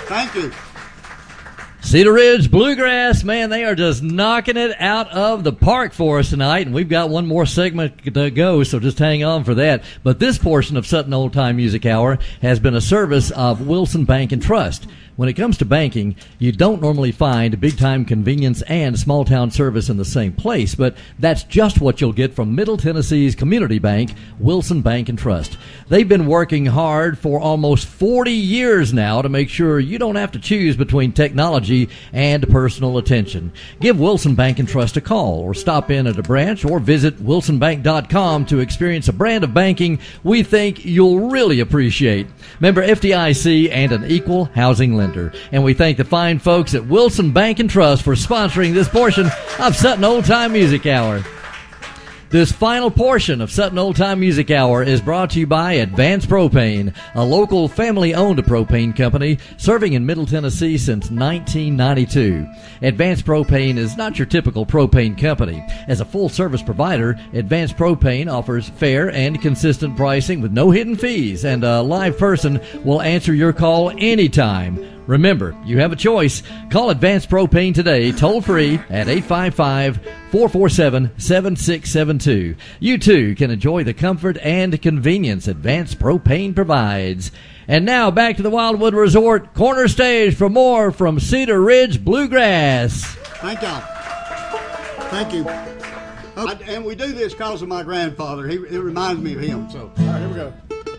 Thank you. Cedar Ridge Bluegrass, man, they are just knocking it out of the park for us tonight, and we've got one more segment to go, so just hang on for that. But this portion of Sutton Old Time Music Hour has been a service of Wilson Bank and Trust. When it comes to banking, you don't normally find big-time convenience and small-town service in the same place, but that's just what you'll get from Middle Tennessee's community bank, Wilson Bank and Trust. They've been working hard for almost 40 years now to make sure you don't have to choose between technology and personal attention. Give Wilson Bank and Trust a call or stop in at a branch or visit wilsonbank.com to experience a brand of banking we think you'll really appreciate. Member FDIC and an equal housing lender. And we thank the fine folks at Wilson Bank and Trust for sponsoring this portion of Sutton Old Time Music Hour. This final portion of Sutton Old Time Music Hour is brought to you by Advanced Propane, a local family-owned propane company serving in Middle Tennessee since 1992. Advanced Propane is not your typical propane company. As a full-service provider, Advanced Propane offers fair and consistent pricing with no hidden fees, and a live person will answer your call anytime. Remember, you have a choice. Call Advanced Propane today, toll-free at 855-447-7672. You, too, can enjoy the comfort and convenience Advanced Propane provides. And now, back to the Wildwood Resort corner stage for more from Cedar Ridge Bluegrass. Thank y'all. Thank you. And we do this because of my grandfather. It reminds me of him. So, all right, here we go.